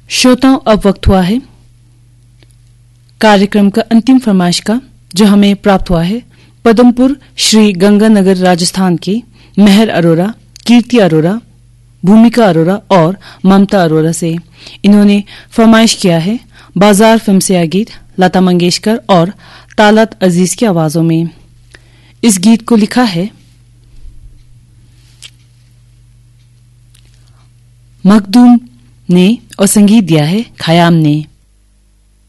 श्रोताओं, अब वक्त हुआ है कार्यक्रम का अंतिम फरमाइश का, जो हमें प्राप्त हुआ है पदमपुर श्री गंगानगर राजस्थान के मेहर अरोरा, कीर्ति अरोरा, भूमिका अरोरा और ममता अरोरा से। इन्होंने फरमाइश किया है बाजार फिल्म से यह गीत लता मंगेशकर और तालत अजीज की आवाजों में। इस गीत को लिखा है मखदूम ने और संगीत दिया है खयाम ने।